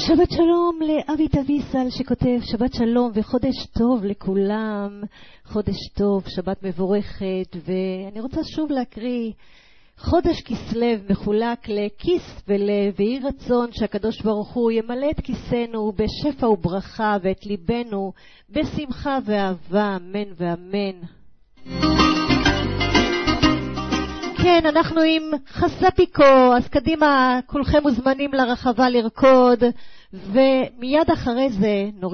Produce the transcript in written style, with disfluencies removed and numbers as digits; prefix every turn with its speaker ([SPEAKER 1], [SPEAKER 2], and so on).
[SPEAKER 1] שבת שלום לאבי תביסל שכותב שבת שלום וחודש טוב לכולם, חודש טוב, שבת מבורכת. ואני רוצה שוב להקריא, חודש כסלו מחולק לכיס ולב, ויהי רצון שהקדוש ברוך הוא ימלא את כיסנו בשפע וברכה ואת ליבנו בשמחה ואהבה, אמן ואמן. כן, אנחנו עם חספיקו, אז קדימה, כולכם מוזמנים לרחבה לרקוד, ומיד אחרי זה נוריד